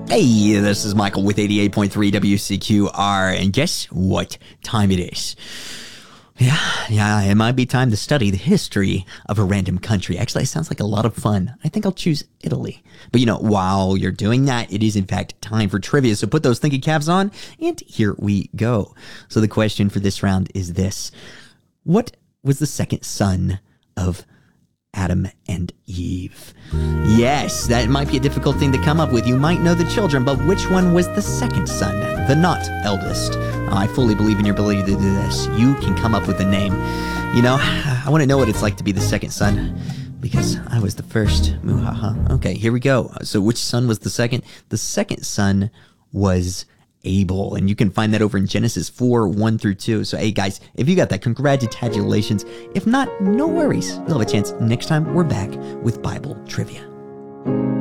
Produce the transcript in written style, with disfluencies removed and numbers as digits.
Hey, this is Michael with 88.3 WCQR, and guess what time it is? Yeah, it might be time to study the history of a random country. Actually, it sounds like a lot of fun. I think I'll choose Italy. But while you're doing that, it is in fact time for trivia. So put those thinking caps on, and here we go. So the question for this round is this. What was the second son of Adam and Eve? Yes, that might be a difficult thing to come up with. You might know the children, but which one was the second son, the not eldest? I fully believe in your ability to do this. You can come up with a name. I want to know what it's like to be the second son, because I was the first. Muhaha. Okay, here we go. So which son was the second? The second son was Abel, and you can find that over in Genesis 4:1-2. So hey guys, if you got that, congratulations. If not, no worries. You'll have a chance next time we're back with Bible trivia.